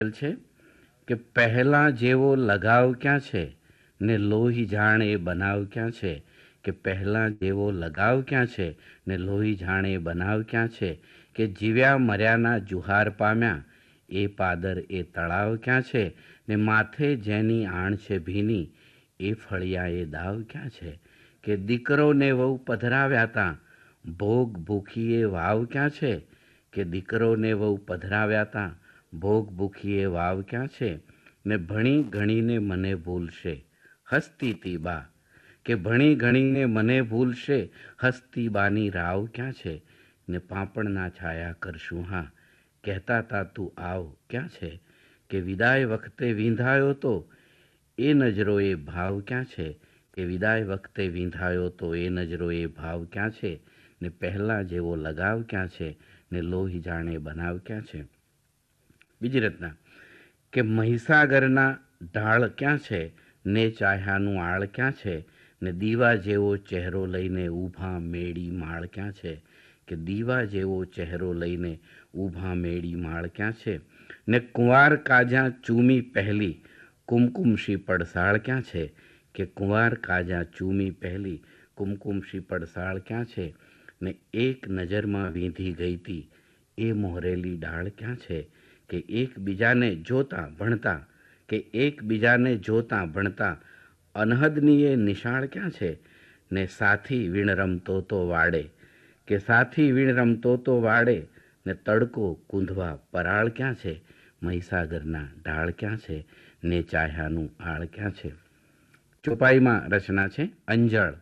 છે કે પહેલા જેવો લગાવ ક્યાં છે ને લોહી જાણે એ બનાવ ક્યાં છે, કે પહેલા જેવો લગાવ ક્યાં છે ને લોહી જાણે એ બનાવ ક્યાં છે, કે જીવ્યા મર્યાના જુહાર પામ્યા એ પાદર એ તળાવ ક્યાં છે, ને માથે જેની આણ છે ભીની એ ફળિયા એ દાવ ક્યાં છે, કે દીકરો ને વહુ પધરાવ્યા તા ભોગ ભૂખીએ વાવ ક્યાં છે, કે દીકરો ને વહુ પધરાવ્યા તા ભોગ ભૂખીએ વાવ ક્યાં છે, ને ભણી ગણીને મને ભૂલશે હસતી તી બા, કે ભણી ગણીને મને ભૂલશે હસતી બાની રાવ ક્યાં છે, ને પાપણના છાયા કરશું હા કહેતા તા તું આવ ક્યાં છે, કે વિદાય વખતે વીંધાયો તો એ નજરો એ ભાવ ક્યાં છે, કે વિદાય વખતે વીંધાયો તો એ નજરો એ ભાવ ક્યાં છે, ને પહેલાં જેવો લગાવ ક્યાં છે, ને લોહી જાણે બનાવ ક્યાં છે. બીજી રચના કે મહીસાગરના ઢાળ ક્યાં છે ને ચાહ્યાનું આળ ક્યાં છે, ને દીવા જેવો ચહેરો લઈને ઊભા મેળી માળ ક્યાં છે, કે દીવા જેવો ચહેરો લઈને ઊભા મેળી માળ ક્યાં છે, ને કુંવાર કાજા ચૂમી પહેલી કુમકુમશી પડસાળ ક્યાં છે, કે કુંવાર કાજા ચૂમી પહેલી કુમકુમશી પડસાળ ક્યાં છે, ને એક નજરમાં વીંધી ગઈ તી એ મોહરેલી ડાળ ક્યાં છે, કે એકબીજાને જોતા ભણતા, કે એકબીજાને જોતા ભણતા અનહદની એ નિશાળ ક્યાં છે, ને સાથી વીણ રમતો તો વાડે, કે સાથી વીણ રમતો તો વાડે, ને તડકો કૂંધવા પરાળ ક્યાં છે, મહીસાગરના ઢાળ ક્યાં છે, ને ચાહ્યાનું આળ ક્યાં છે. ચોપાઈમાં રચના છે અંજળ.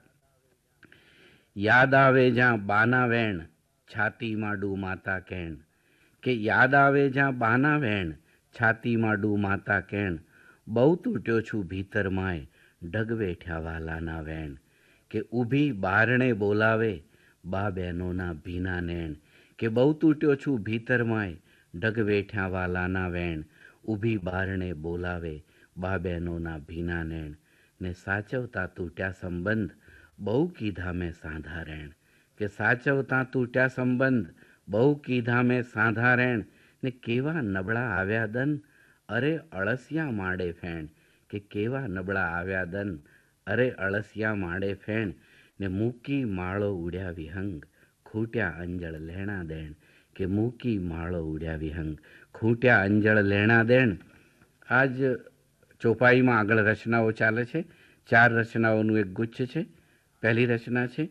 યાદ આવે જ્યાં બાના વેણ છાતીમાં ડૂ માતા કેણ, કે યાદ આવે જ્યાં બાના વેણ છાતીમાં ડૂ માતા કેણ, બહુ તૂટ્યો છું ભીતર માય ઢગ વેઠ્યા વાલાના વેણ, કે ઊભી બારણે બોલાવે બા બહેનોના ભીના નેણ, કે બહુ તૂટ્યો છું ભીતર માય ઢગ વેઠ્યા વાલાના વેણ, ઊભી બારણે બોલાવે બા બહેનોના ભીના નેણ, ને સાચવતા તૂટ્યા સંબંધ બહુ કીધા મેં સાંધા રેણ, કે સાચવતા તૂટ્યા સંબંધ બહુ કીધા મેં સાંધા રેણ, ને કેવા નબળા આવ્યા દન અરે અળસિયા માડે ફેણ, કે કેવા નબળા આવ્યા દન અરે અળસિયા માડે ફેણ, ને મૂકી માળો ઉડ્યા વિહંગ ખૂટ્યા અંજળ લેણા દેણ, કે મૂકી માળો ઉડ્યા વિહંગ ખૂટ્યા અંજળ લેણા દેણ. આજ ચોપાઈમાં આગળ રચનાઓ ચાલે છે. 4 રચનાઓનું એક ગુચ્છ છે. પહેલી રચના છે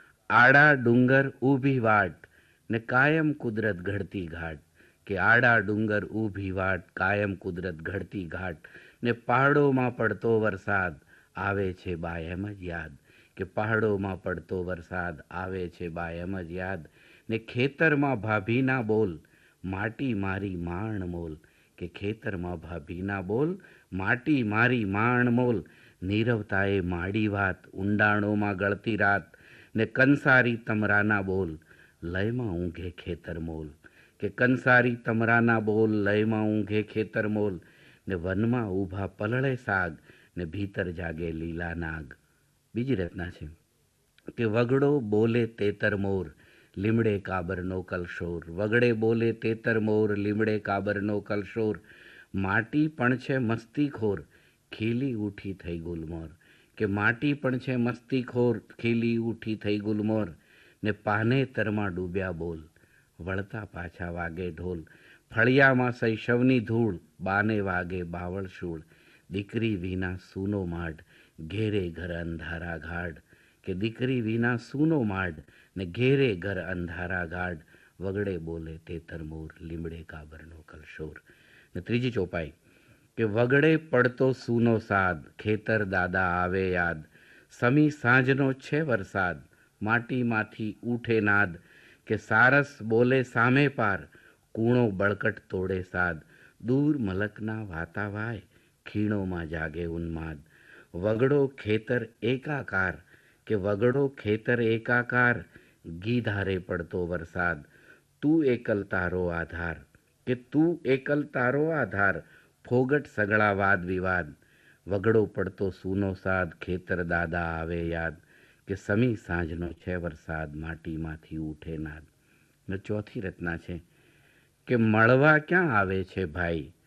આડા ડુંગર ઊભી વાટ ને કાયમ કુદરત ઘડતી ઘાટ, કે આડા ડુંગર ઊભી વાટ કાયમ કુદરત ઘડતી ઘાટ, ને પહાડોમાં પડતો વરસાદ આવે છે બા એમ જ યાદ, કે પહાડોમાં પડતો વરસાદ આવે છે બા એમ જ યાદ, ને ખેતરમાં ભાભીના બોલ માટી મારી માણ મોલ, કે ખેતરમાં ભાભીના બોલ માટી મારી માણ મોલ, નીરવતાએ માડી વાત ઊંડાણોમાં ગળતી રાત, ને કંસારી તમરાના બોલ લયમાં ઊંઘે ખેતર મોલ, કે કંસારી તમરાના બોલ લયમાં ઊંઘે ખેતર મોલ, ને વનમાં ઊભા પલળે સાગ ને ભીતર જાગે લીલા નાગ. બીજી રચના છે કે વગડો બોલે તેતર મોર લીમડે કાબરનો કલશોર, વગડે બોલે તેતર મોર લીમડે કાબરનો કલશોર, માટી પણ છે મસ્તીખોર ખીલી ઉઠી થઈ ગુલમોર, કે માટી પણ છે મસ્તીખોર ખીલી ઉઠી થઈ ગુલમોર, ને પાનેતરમાં ડૂબ્યા બોલ વળતા પાછા વાગે ઢોલ, ફળિયામાં શૈશવની ધૂળ બાને વાગે બાવળ શૂળ, દીકરી વિના સૂનો માડ ઘેરે ઘર અંધારા ગાઢ, કે દીકરી વિના સૂનો માડ ને ઘેરે ઘર અંધારા ગાઢ, વગડે બોલે તેતર મોર લીમડે કાબરનો કલશોર. ને ત્રીજી ચોપાઈ કે વગડે પડતો સૂનો સાદ ખેતર દાદા આવે યાદ, સમી સાંજનો છે વરસાદ માટીમાંથી ઉઠે નાદ, કે સારસ બોલે સામે પાર કૂણો બળકટ તોડે સાદ, દૂર મલકના વાતા વાય ખીણોમાં જાગે ઉન્માદ, વગડો ખેતર એકાકાર, કે વગડો ખેતર એકાકાર ગીધારે પડતો વરસાદ, તું એકલ તારો આધાર, કે તું એકલ તારો આધાર ફોગટ સગળા વાદ વિવાદ, વગડો પડતો સૂનો સાદ ખેતર દાદા આવે યાદ, કે સમી સાંજનો છે વરસાદ માટીમાંથી ઉઠે નાદ. ને ચોથી રચના છે કે મળવા ક્યાં આવે છે ભાઈ